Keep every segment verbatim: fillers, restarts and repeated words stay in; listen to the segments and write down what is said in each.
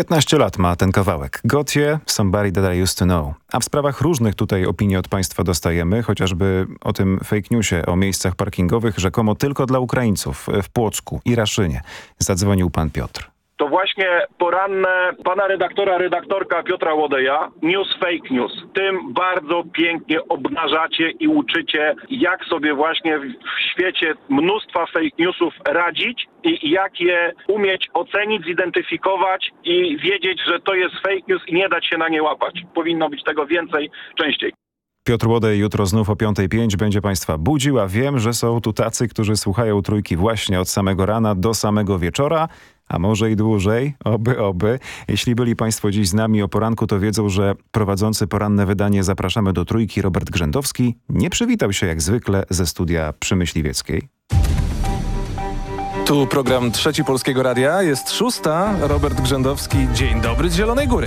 piętnaście lat ma ten kawałek. Gotye, Somebody That I Used To Know. A w sprawach różnych tutaj opinii od państwa dostajemy, chociażby o tym fake newsie o miejscach parkingowych rzekomo tylko dla Ukraińców w Płocku i Raszynie. Zadzwonił pan Piotr. To właśnie poranne pana redaktora, redaktorka Piotra Łodeja, news fake news. Tym bardzo pięknie obnażacie i uczycie, jak sobie właśnie w świecie mnóstwa fake newsów radzić i jak je umieć ocenić, zidentyfikować i wiedzieć, że to jest fake news i nie dać się na nie łapać. Powinno być tego więcej, częściej. Piotr Łodej jutro znów o piąta pięć będzie państwa budził, a wiem, że są tu tacy, którzy słuchają Trójki właśnie od samego rana do samego wieczora, a może i dłużej, oby, oby. Jeśli byli państwo dziś z nami o poranku, to wiedzą, że prowadzący poranne wydanie Zapraszamy do Trójki Robert Grzędowski nie przywitał się jak zwykle ze studia przy Myśliwieckiej. Tu program Trzeci Polskiego Radia, jest szósta. Robert Grzędowski, dzień dobry z Zielonej Góry.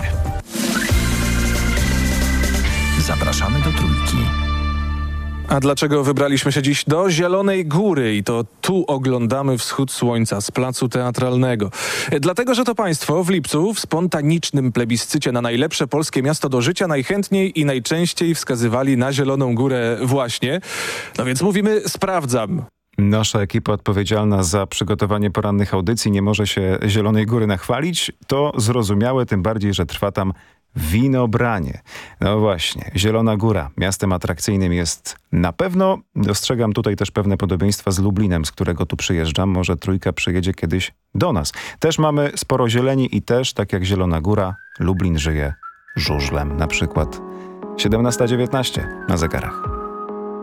Zapraszamy do Trójki. A dlaczego wybraliśmy się dziś do Zielonej Góry i to tu oglądamy wschód słońca z placu teatralnego? Dlatego, że to państwo w lipcu w spontanicznym plebiscycie na najlepsze polskie miasto do życia najchętniej i najczęściej wskazywali na Zieloną Górę właśnie. No więc mówimy sprawdzam. Nasza ekipa odpowiedzialna za przygotowanie porannych audycji nie może się Zielonej Góry nachwalić. To zrozumiałe, tym bardziej, że trwa tam winobranie. No właśnie, Zielona Góra miastem atrakcyjnym jest na pewno. Dostrzegam tutaj też pewne podobieństwa z Lublinem, z którego tu przyjeżdżam. Może Trójka przyjedzie kiedyś do nas. Też mamy sporo zieleni i też, tak jak Zielona Góra, Lublin żyje żużlem. Na przykład siedemnasta dziewiętnaście na zegarach.